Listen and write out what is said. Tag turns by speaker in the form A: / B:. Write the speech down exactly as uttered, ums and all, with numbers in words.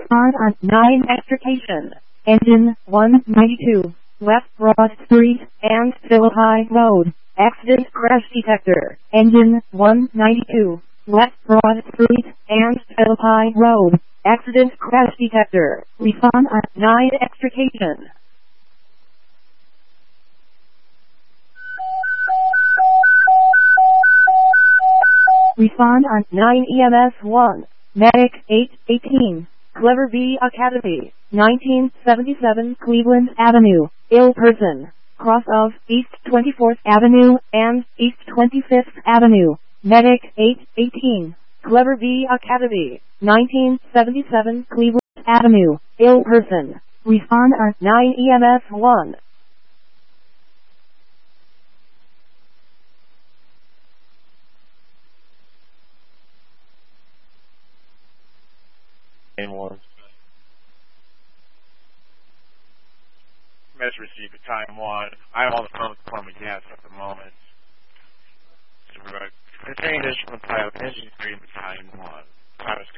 A: Respond on nine extrication. Engine one ninety-two. West Broad Street and Philippi Road. Accident crash detector. Engine one ninety-two. West Broad Street and Philippi Road. Accident crash detector. Respond on nine extrication. Respond on nine E M S one. Medic eight eighteen. Clever V Academy. nineteen seventy-seven Cleveland Avenue. Ill person. Cross of East twenty-fourth Avenue and East twenty-fifth Avenue. Medic eight eighteen. Clever V Academy. nineteen seventy-seven Cleveland Avenue. Ill person. Respond on nine E M S one.
B: One. Message received at time one. I'm on the phone with Department of Gas at the moment. So we're going to contain additional pilot engine three at time one. Time is